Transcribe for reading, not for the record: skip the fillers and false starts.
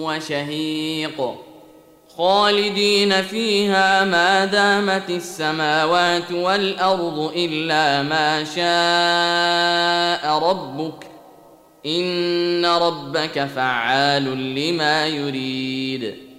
وشهيق خالدين فيها ما دامت السماوات والأرض إلا ما شاء ربك إن ربك فعال لما يريد.